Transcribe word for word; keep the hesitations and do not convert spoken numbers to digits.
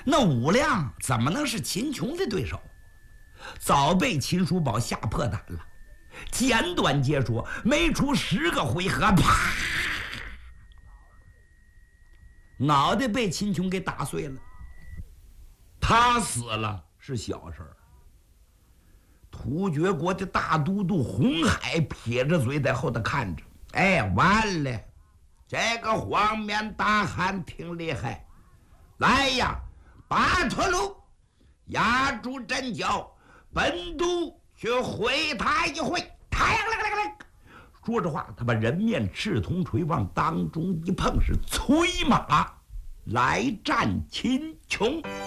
那武亮怎么能是秦琼的对手？早被秦叔宝吓破胆了。简短截说，没出十个回合，啪，脑袋被秦琼给打碎了。他死了是小事儿。突厥国的大都督红海撇着嘴在后头看着，哎，完了，这个黄面大汉挺厉害，来呀，巴托鲁，压住阵脚，本督去会他一回。说着话，他把人面赤铜锤往当中一碰，是催马来战秦琼。